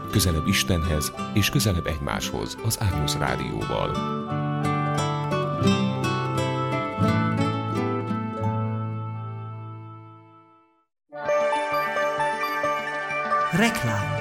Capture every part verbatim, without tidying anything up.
Közelebb Istenhez és közelebb egymáshoz az Ágnusz Rádióval. Reklám.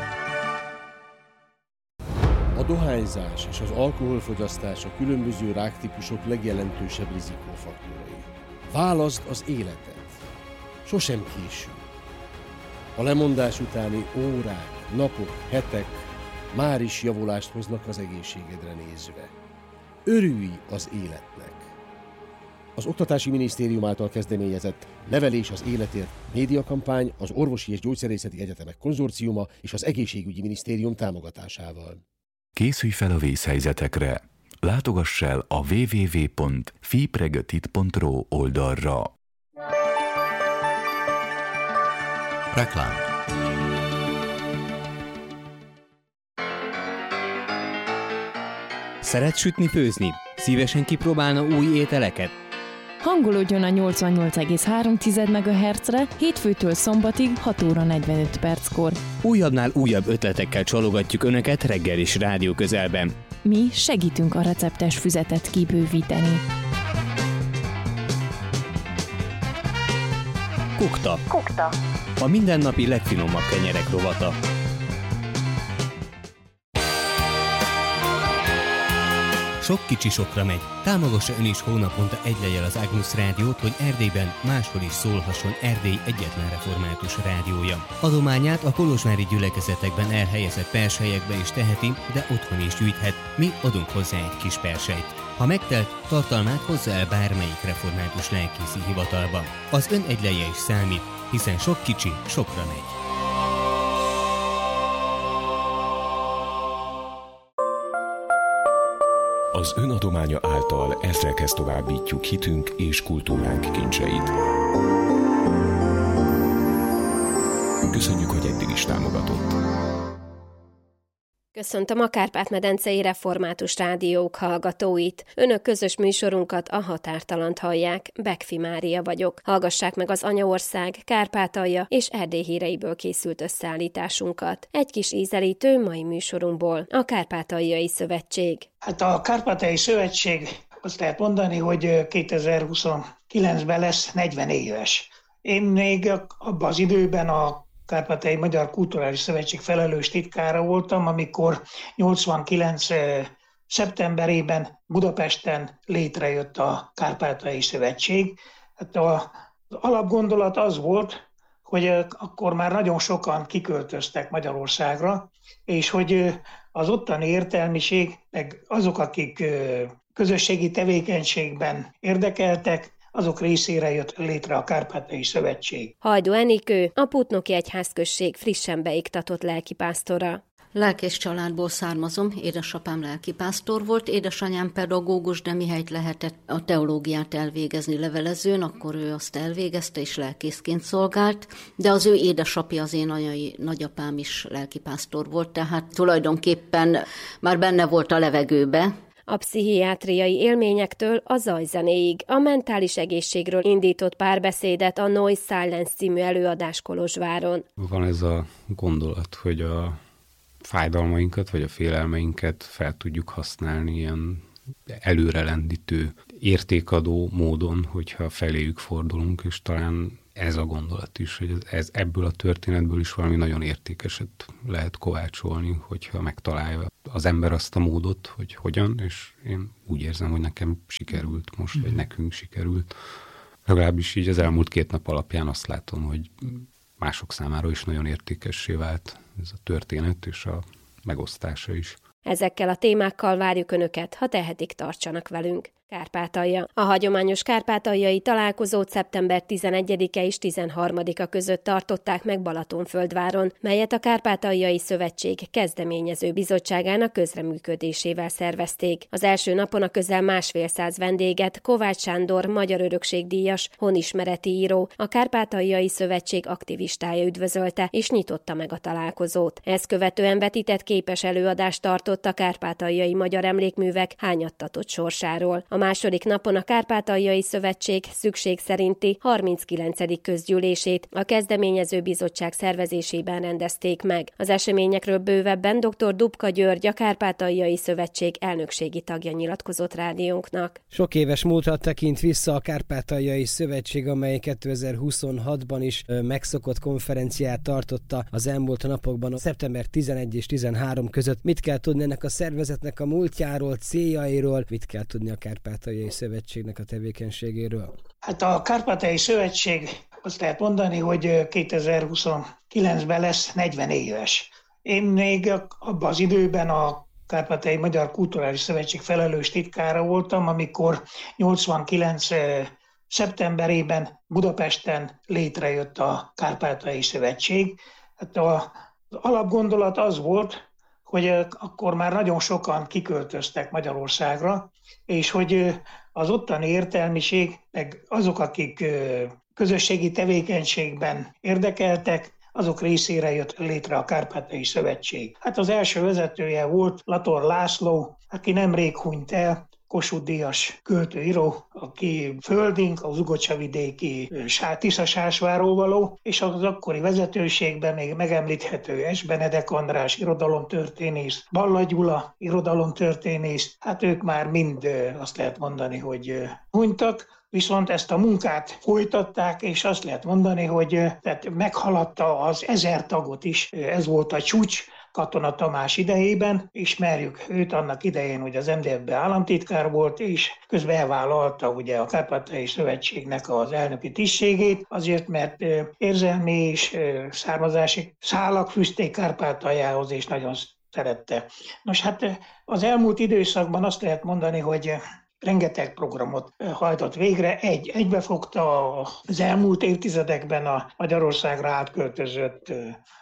A dohányzás és az alkoholfogyasztás a különböző ráktípusok legjelentősebb rizikófaktorai. Válaszd az életet. Sosem késő. A lemondás utáni órák, napok, hetek már is javulást hoznak az egészségedre nézve. Örülj az életnek! Az Oktatási Minisztérium által kezdeményezett Nevelés az életért médiakampány az Orvosi és Gyógyszerészeti Egyetemek Konzorciuma és az Egészségügyi Minisztérium támogatásával. Készülj fel a vészhelyzetekre! Látogass el a double-u double-u double-u pont fipregetit pont ro oldalra. Reklám. Szeret sütni, főzni? Szívesen kipróbálna új ételeket? Hangolódjon a nyolcvannyolc egész három megahertzre hétfőtől szombatig hat óra negyvenöt perckor. Újabbnál újabb ötletekkel csalogatjuk Önöket reggelis rádió közelben. Mi segítünk a receptes füzetet kibővíteni. Kukta. Kukta. A mindennapi legfinomabb kenyerek rovata. Sok kicsi sokra megy. Támogassa ön is hónaponta egy lejjel az Ágnusz Rádiót, hogy Erdélyben máshol is szólhasson Erdély egyetlen református rádiója. Adományát a kolozsvári gyülekezetekben elhelyezett perselyekbe is teheti, de otthon is gyűjthet. Mi adunk hozzá egy kis perselyt. Ha megtelt, tartalmát hozza el bármelyik református lelkészi hivatalba. Az ön egy lejje is számít, hiszen sok kicsi sokra megy. Az ön adománya által ezrekhez továbbítjuk hitünk és kultúránk kincseit. Köszönjük, hogy eddig is támogatott. Köszöntöm a Kárpát-medencei Református Rádiók hallgatóit. Önök közös műsorunkat, a Határtalant hallják. Bekfi Mária vagyok. Hallgassák meg az Anyaország, Kárpátalja és Erdély híreiből készült összeállításunkat. Egy kis ízelítő mai műsorunkból. A Kárpátaljai Szövetség. Hát a Kárpátaljai Szövetség, azt lehet mondani, hogy kétezer-huszonkilencben lesz negyven éves. Én még abban az időben a Kárpátaljai Magyar Kulturális Szövetség felelős titkára voltam, amikor nyolcvankilenc szeptemberében Budapesten létrejött a Kárpátaljai Szövetség. Hát az alapgondolat az volt, hogy akkor már nagyon sokan kiköltöztek Magyarországra, és hogy az ottani értelmiség, meg azok, akik közösségi tevékenységben érdekeltek, azok részére jött létre a Kárpátaljai Szövetség. Hajdú Enikő, a Putnoki Egyházközség frissen beiktatott lelkipásztora. Lelkész családból származom, édesapám lelkipásztor volt, édesanyám pedagógus, de mihelyt lehetett a teológiát elvégezni levelezőn, akkor ő azt elvégezte és lelkészként szolgált, de az ő édesapja, az én anyai nagyapám is lelkipásztor volt, tehát tulajdonképpen már benne volt a levegőbe. A pszichiátriai élményektől a zajzenéig a mentális egészségről indított párbeszédet a Noise Silence című előadás Kolozsváron. Van ez a gondolat, hogy a fájdalmainkat vagy a félelmeinket fel tudjuk használni ilyen előrelendítő, értékadó módon, hogyha feléjük fordulunk, és talán ez a gondolat is, hogy ez, ez ebből a történetből is valami nagyon értékeset lehet kovácsolni, hogyha megtalálja az ember azt a módot, hogy hogyan, és én úgy érzem, hogy nekem sikerült most, mm. vagy nekünk sikerült. Legalábbis így az elmúlt két nap alapján azt látom, hogy mások számára is nagyon értékessé vált ez a történet, és a megosztása is. Ezekkel a témákkal várjuk Önöket, ha tehetik, tartsanak velünk. Kárpátalja. A hagyományos kárpátaljai találkozót szeptember tizenegyedike és tizenharmadika között tartották meg Balatonföldváron, melyet a Kárpátaljai Szövetség kezdeményező bizottságának közreműködésével szervezték. Az első napon a közel másfél száz vendéget Kovács Sándor magyar örökségdíjas, honismereti író, a Kárpátaljai Szövetség aktivistája üdvözölte és nyitotta meg a találkozót. Ezt követően vetített képes előadást tartott a kárpátaljai magyar emlékművek hányattatott sorsáról. A második napon a Kárpátaljai Szövetség szükség szerinti harminckilencedik közgyűlését a kezdeményező bizottság szervezésében rendezték meg. Az eseményekről bővebben dr. Dubka György, a Kárpátaljai Szövetség elnökségi tagja nyilatkozott rádiónknak. Sok éves múltra tekint vissza a Kárpátaljai Szövetség, amely kétezer-huszonhatban is megszokott konferenciát tartotta az elmúlt napokban, a szeptember tizenegy és tizenhárom között. Mit kell tudni ennek a szervezetnek a múltjáról, céljairól, mit kell tudni a Kárpátaljai Szövetségnek a tevékenységéről? Hát a Kárpátaljai Szövetség, azt lehet mondani, hogy kétezer-huszonkilencben lesz negyven éves. Én még abban az időben a Kárpátaljai Magyar Kulturális Szövetség felelős titkára voltam, amikor nyolcvankilenc szeptemberében Budapesten létrejött a Kárpátaljai Szövetség. Hát az alapgondolat az volt, hogy akkor már nagyon sokan kiköltöztek Magyarországra, és hogy az ottani értelmiség, meg azok, akik közösségi tevékenységben érdekeltek, azok részére jött létre a Kárpátaljai Szövetség. Hát az első vezetője volt Lator László, aki nemrég hunyt el, Kossuth-díjas költőíró, aki földink, az Ugocsavidéki Tisza-Sásváról való, és az akkori vezetőségben még megemlíthető Es. Benedek András irodalomtörténész, Balla Gyula irodalomtörténész, hát ők már mind azt lehet mondani, hogy hunytak, viszont ezt a munkát folytatták, és azt lehet mondani, hogy tehát meghaladta az ezer tagot is, ez volt a csúcs, Katona Tamás idejében, ismerjük őt annak idején, hogy az em dé ef-ben államtitkár volt, és közben elvállalta ugye a Kárpátaljai Szövetségnek az elnöki tisztségét, azért, mert érzelmi és származási szálak fűzték Kárpátaljához, és nagyon szerette. Nos, hát az elmúlt időszakban azt lehet mondani, hogy rengeteg programot hajtott végre, egy, egybefogta az elmúlt évtizedekben a Magyarországra átköltözött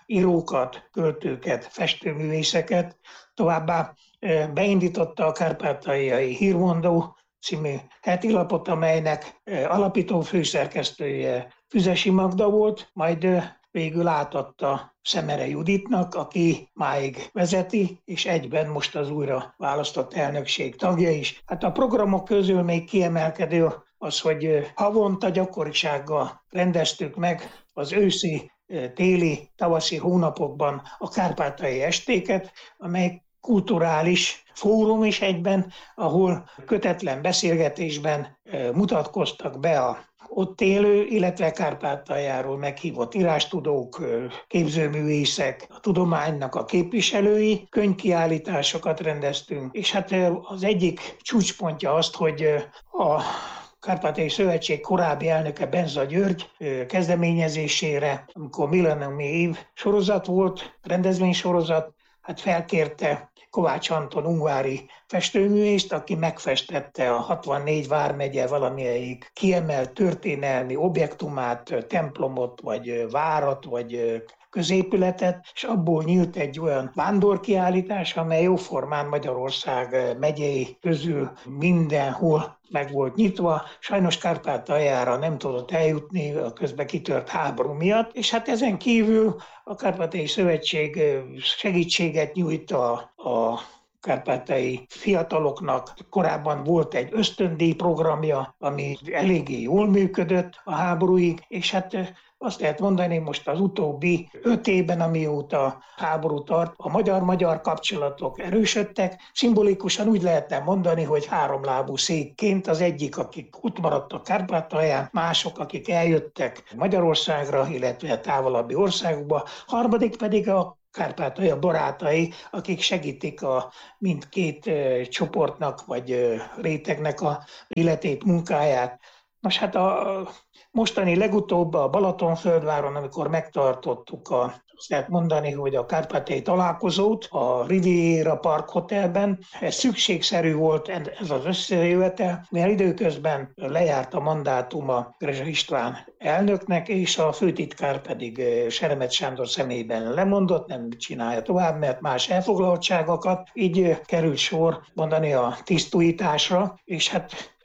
írókat, költőket, festőművészeket, továbbá beindította a Kárpátaljai Hírmondó című heti lapot, amelynek alapító főszerkesztője Füzesi Magda volt, majd végül átadta Szemere Juditnak, aki máig vezeti, és egyben most az újra választott elnökség tagja is. Hát a programok közül még kiemelkedő az, hogy havonta gyakorisággal rendeztük meg az őszi, téli, tavaszi hónapokban a Kárpátaljai Estéket, amely kulturális fórum is egyben, ahol kötetlen beszélgetésben mutatkoztak be a ott élő, illetve Kárpátaljáról meghívott írástudók, képzőművészek, a tudománynak a képviselői, könyvkiállításokat rendeztünk, és hát az egyik csúcspontja azt, hogy a Kárpátaljai Szövetség korábbi elnöke Benza György kezdeményezésére, amikor millenniumi év sorozat volt, rendezvénysorozat, hát felkérte Kovács Anton ungvári festőművészt, aki megfestette a hatvannégy vármegye valamelyik kiemelt történelmi objektumát, templomot, vagy várat, vagy középületet, és abból nyílt egy olyan vándorkiállítás, amely jóformán Magyarország megyei közül mindenhol meg volt nyitva. Sajnos Kárpátaljára nem tudott eljutni a közben kitört háború miatt, és hát ezen kívül a Kárpátaljai Szövetség segítséget nyújt a, a kárpátaljai fiataloknak. Korábban volt egy ösztöndíj programja, ami eléggé jól működött a háborúig, és hát azt lehet mondani, most az utóbbi öt évben, amióta háború tart, a magyar-magyar kapcsolatok erősödtek. Szimbolikusan úgy lehetne mondani, hogy háromlábú székként az egyik, akik ott maradtak Kárpátalján, mások, akik eljöttek Magyarországra, illetve távolabbi országokba, harmadik pedig a Kárpátalja barátai, akik segítik a mindkét uh, csoportnak vagy uh, rétegnek a életét, munkáját. Nos, hát a mostani legutóbb a Balatonföldváron, amikor megtartottuk a, azt lehet mondani, hogy a kárpátaljai találkozót a Riviera Park Hotelben, ez szükségszerű volt ez az összejövetel, mivel időközben lejárt a mandátuma Grezsa István elnöknek, és a főtitkár pedig Seremec Sándor személyében lemondott, nem csinálja tovább, mert más elfoglaltságokat, így került sor mondani a tisztújításra, és hát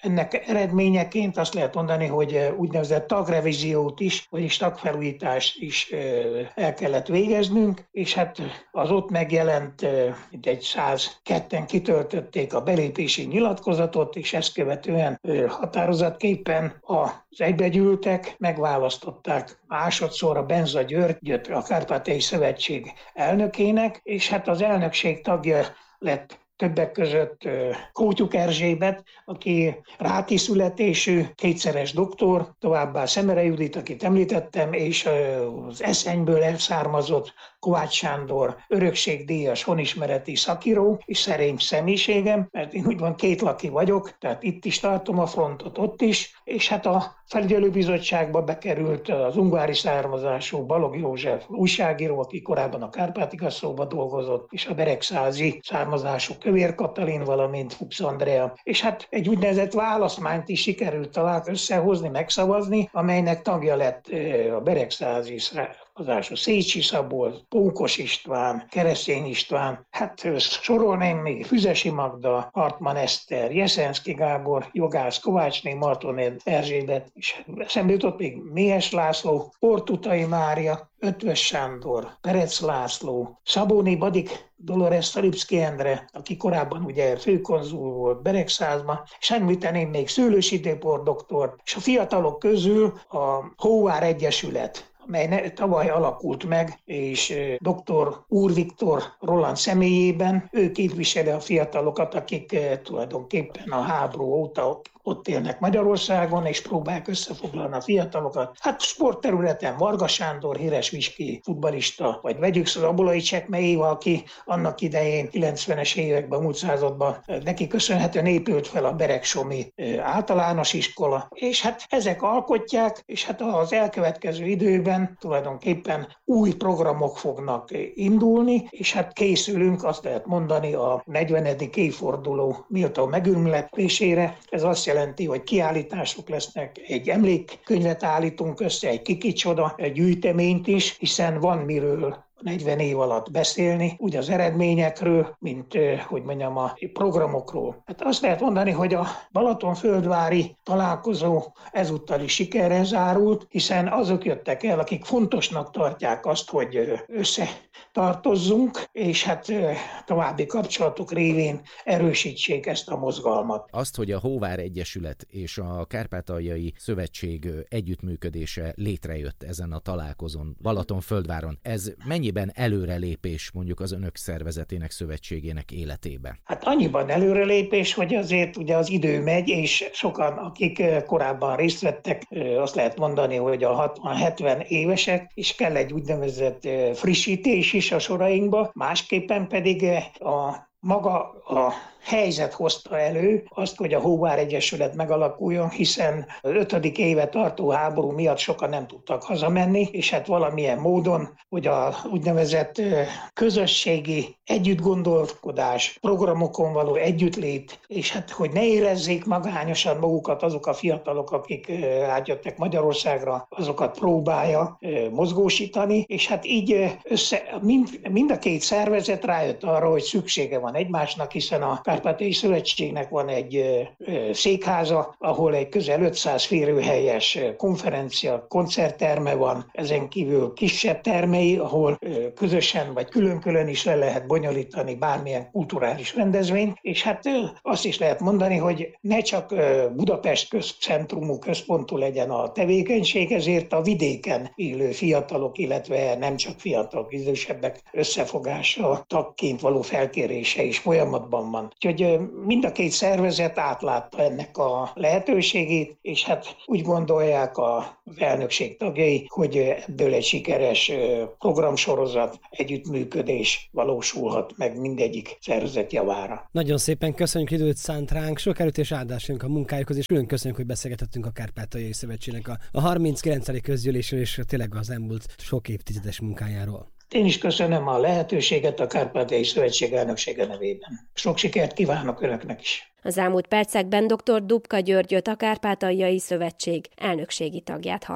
ennek eredményeként azt lehet mondani, hogy úgynevezett tagrevíziót is, vagyis tagfelújítást is el kellett végeznünk, és hát az ott megjelent mintegy százketten kitöltötték a belépési nyilatkozatot, és ezt követően határozatképpen az egybegyűltek megválasztották másodszor Benza Györgyöt a Kárpátaljai Szövetség elnökének, és hát az elnökség tagja lett többek között Kótyuk Erzsébet, aki ráti születésű, kétszeres doktor, továbbá Szemere Judit, akit említettem, és az Eszenyből elszármazott Kovács Sándor, örökségdíjas, honismereti szakíró, és szerény személyiségem, mert én úgymond kétlaki vagyok, tehát itt is tartom a frontot, ott is, és hát a felügyelőbizottságba bekerült az ungvári származású Balogh József újságíró, aki korábban a Kárpát-Igasszóba dolgozott, és a beregszázi származású Kövér Katalin, valamint Fuchs Andrea. És hát egy úgynevezett választmányt is sikerült talán összehozni, megszavazni, amelynek tagja lett a beregszázi származású Szécsi Szabolcs, Pókos István, Keresztény István, hát sorolném még Füzesi Magda, Hartmann Eszter, Jeszenszky Gábor, jogász Kovácsné Marton Erzsébet, és eszembe jutott még Méhes László, Ortutai Mária, Ötvös Sándor, Perec László, Szabóni Badik, Dolores Szalipszky Endre, aki korábban ugye főkonzul volt Beregszázban, és említeném még Szőlősi Tibor doktor, és a fiatalok közül a Hóvár Egyesület, amely tavaly alakult meg, és dr. Úr Viktor Roland személyében, ő képviseli a fiatalokat, akik tulajdonképpen a háború óta ott élnek Magyarországon, és próbálják összefoglalni a fiatalokat. Hát sportterületen Varga Sándor, híres viski futballista, vagy vegyük Szabolai Csekme Éva, aki annak idején kilencvenes években, múlt században neki köszönhetően épült fel a Beregsomi általános iskola, és hát ezek alkotják, és hát az elkövetkező időben tulajdonképpen új programok fognak indulni, és hát készülünk, azt lehet mondani, a negyvenedik évforduló méltó megünnepésére. Ez azt jelenti, hogy kiállítások lesznek, egy emlékkönyvet állítunk össze, egy kikicsoda, egy gyűjteményt is, hiszen van miről negyven év alatt beszélni, úgy az eredményekről, mint, hogy mondjam, a programokról. Hát azt lehet mondani, hogy a Balatonföldvári találkozó ezúttal is sikerrel zárult, hiszen azok jöttek el, akik fontosnak tartják azt, hogy összetartozzunk, és hát további kapcsolatok révén erősítsék ezt a mozgalmat. Azt, hogy a Hóvár Egyesület és a Kárpátaljai Szövetség együttműködése létrejött ezen a találkozón Balatonföldváron, ez mennyi előrelépés mondjuk az önök szervezetének, szövetségének életébe? Hát annyiban előrelépés, hogy azért ugye az idő megy, és sokan, akik korábban részt vettek, azt lehet mondani, hogy a hatvan-hetven évesek, és kell egy úgynevezett frissítés is a sorainkba, másképpen pedig a maga a helyzet hozta elő azt, hogy a Hóvár Egyesület megalakuljon, hiszen az ötödik éve tartó háború miatt sokan nem tudtak hazamenni, és hát valamilyen módon, hogy a úgynevezett közösségi együttgondolkodás, programokon való együttlét, és hát hogy ne érezzék magányosan magukat azok a fiatalok, akik átjöttek Magyarországra, azokat próbálja mozgósítani, és hát így össze, mind, mind a két szervezet rájött arra, hogy szüksége van egymásnak, hiszen a Kárpátaljai Szövetségnek van egy székháza, ahol egy közel ötszáz férőhelyes konferencia, koncertterme van, ezen kívül kisebb termei, ahol közösen vagy külön-külön is le lehet bonyolítani bármilyen kulturális rendezvényt, és hát azt is lehet mondani, hogy ne csak Budapest közcentrumú központú legyen a tevékenység, ezért a vidéken élő fiatalok, illetve nem csak fiatalok, idősebbek összefogása, tagként való felkérése is folyamatban van. Úgyhogy mind a két szervezet átlátta ennek a lehetőségét, és hát úgy gondolják az elnökség tagjai, hogy ebből egy sikeres programsorozat, együttműködés valósulhat meg mindegyik szervezet javára. Nagyon szépen köszönjük, időt szánt ránk, sok erőt és áldást a munkájukhoz, és külön köszönjük, hogy beszélgetettünk a Kárpátaljai Szövetségnek a, a harminckilencedik közgyűlésről, és tényleg az elmúlt sok évtizedes munkájáról. Én is köszönöm a lehetőséget a Kárpátaljai Szövetség elnöksége nevében. Sok sikert kívánok önöknek is! Az elmúlt percekben dr. Dubka Györgyöt, a Kárpátaljai Szövetség elnökségi tagját